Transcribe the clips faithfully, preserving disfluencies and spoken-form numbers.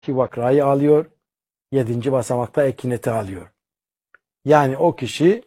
ki vakrayı alıyor. Yedinci basamakta ekineti alıyor. Yani o kişi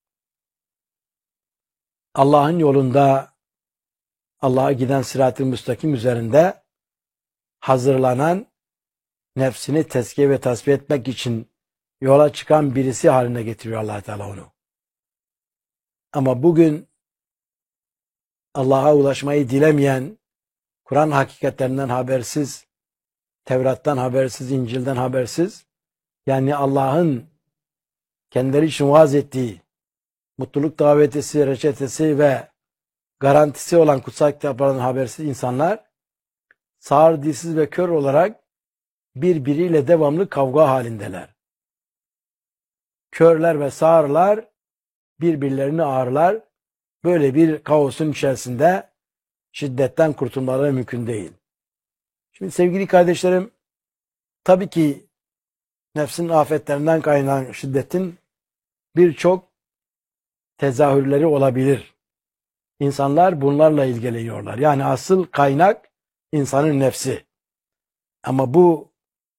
Allah'ın yolunda, Allah'a giden sırat-ı müstakim üzerinde hazırlanan, nefsini tezkiye ve tasfiye etmek için yola çıkan birisi haline getiriyor Allah Teala onu. Ama bugün Allah'a ulaşmayı dilemeyen, Kur'an hakikatlerinden habersiz, Tevrat'tan habersiz, İncil'den habersiz, yani Allah'ın kendileri için vaaz ettiği mutluluk davetesi, reçetesi ve garantisi olan kutsal kitaplardan habersiz insanlar sağır, dilsiz ve kör olarak birbiriyle devamlı kavga halindeler. Körler ve sağırlar birbirlerini ağırlar. Böyle bir kaosun içerisinde şiddetten kurtulmaları mümkün değil. Şimdi sevgili kardeşlerim, tabii ki nefsin afetlerinden kaynaklanan şiddetin birçok tezahürleri olabilir. İnsanlar bunlarla ilgileniyorlar. Yani asıl kaynak insanın nefsi. Ama bu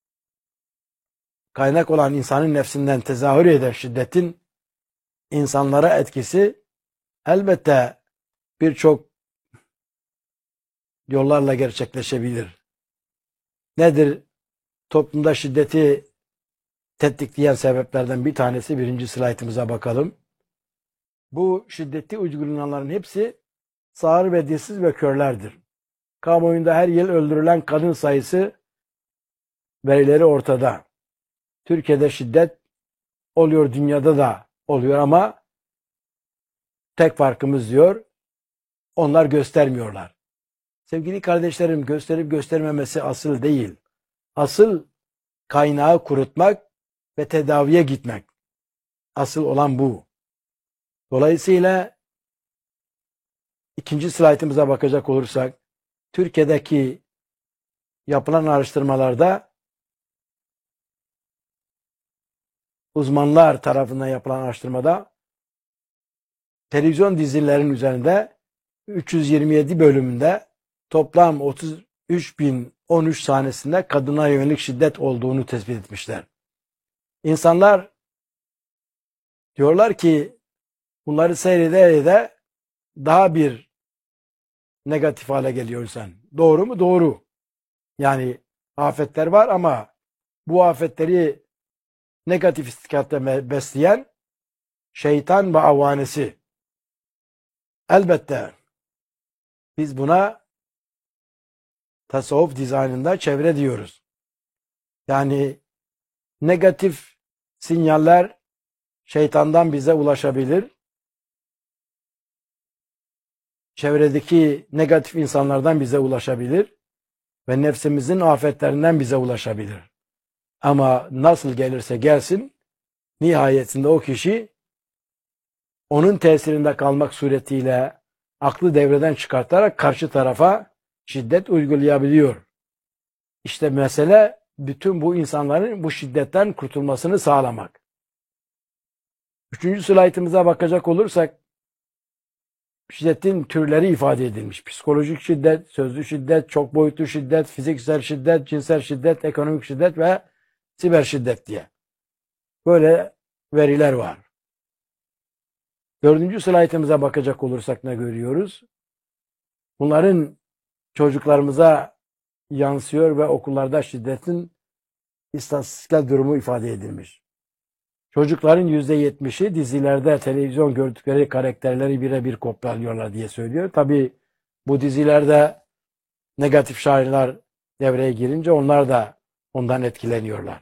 kaynak olan insanın nefsinden tezahür eden şiddetin insanlara etkisi elbette birçok yollarla gerçekleşebilir. Nedir? Toplumda şiddeti tetikleyen sebeplerden bir tanesi, birinci slaytımıza bakalım. Bu şiddeti uygulayanların hepsi sağır ve dilsiz ve körlerdir. Kamuoyunda her yıl öldürülen kadın sayısı verileri ortada. Türkiye'de şiddet oluyor, dünyada da oluyor ama tek farkımız diyor, onlar göstermiyorlar. Sevgili kardeşlerim, gösterip göstermemesi asıl değil. Asıl kaynağı kurutmak ve tedaviye gitmek. Asıl olan bu. Dolayısıyla ikinci slaytımıza bakacak olursak, Türkiye'deki yapılan araştırmalarda uzmanlar tarafından yapılan araştırmada televizyon dizilerinin üzerinde üç yüz yirmi yedi bölümünde toplam otuz üç bin on üç tanesinde kadına yönelik şiddet olduğunu tespit etmişler. İnsanlar diyorlar ki bunları seyrede de daha bir negatif hale geliyor insan. Doğru mu? Doğru. Yani afetler var ama bu afetleri negatif istikatte besleyen şeytan ve avanesi. Elbette biz buna tasavvuf dizaynında çevre diyoruz. Yani negatif sinyaller şeytandan bize ulaşabilir. Çevredeki negatif insanlardan bize ulaşabilir ve nefsimizin afetlerinden bize ulaşabilir. Ama nasıl gelirse gelsin, nihayetinde o kişi onun tesirinde kalmak suretiyle aklı devreden çıkartarak karşı tarafa şiddet uygulayabiliyor. İşte mesele bütün bu insanların bu şiddetten kurtulmasını sağlamak. Üçüncü slaytımıza bakacak olursak, şiddetin türleri ifade edilmiş. Psikolojik şiddet, sözlü şiddet, çok boyutlu şiddet, fiziksel şiddet, cinsel şiddet, ekonomik şiddet ve siber şiddet diye. Böyle veriler var. Dördüncü slaytımıza bakacak olursak ne görüyoruz? Bunların çocuklarımıza yansıyor ve okullarda şiddetin istatistiksel durumu ifade edilmiş. Çocukların yüzde yetmişi dizilerde televizyon gördükleri karakterleri birebir kopyalıyorlar diye söylüyor. Tabii bu dizilerde negatif şairler devreye girince onlar da ondan etkileniyorlar.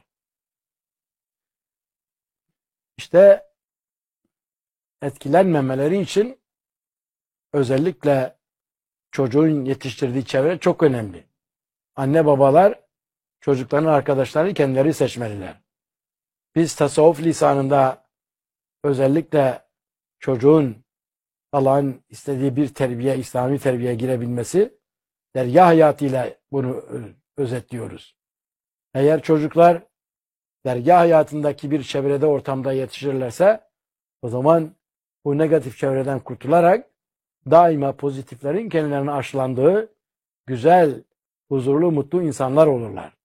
İşte etkilenmemeleri için özellikle çocuğun yetiştirdiği çevre çok önemli. Anne babalar çocukların arkadaşlarını kendileri seçmeliler. Biz tasavvuf lisanında özellikle çocuğun Allah'ın istediği bir terbiye, İslami terbiyeye girebilmesi, derya hayatıyla bunu özetliyoruz. Eğer çocuklar derya hayatındaki bir çevrede, ortamda yetişirlerse, o zaman bu negatif çevreden kurtularak daima pozitiflerin kendilerine aşılandığı güzel, huzurlu, mutlu insanlar olurlar.